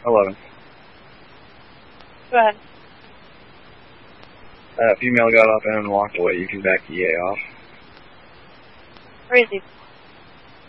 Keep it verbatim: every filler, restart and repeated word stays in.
eleven. Go ahead. Uh, female got up and walked away. You can back E A off. Where is he?